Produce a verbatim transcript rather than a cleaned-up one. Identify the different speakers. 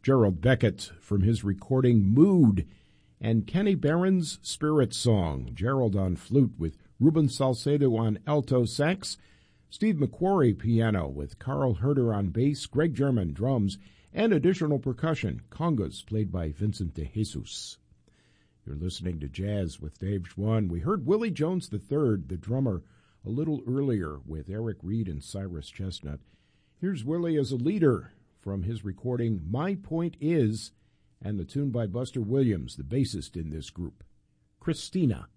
Speaker 1: Gerald Beckett from his recording Mood, and Kenny Barron's Spirit Song. Gerald on flute with Ruben Salcedo on alto sax, Steve McQuarrie piano with Carl Herder on bass, Greg German drums, and additional percussion, congas played by Vincent de Jesus. You're listening to Jazz with Dave Schwann. We heard Willie Jones the third, the drummer, a little earlier with Eric Reed and Cyrus Chestnut. Here's Willie as a leader from his recording My Point Is, and the tune by Buster Williams, the bassist in this group, Christina.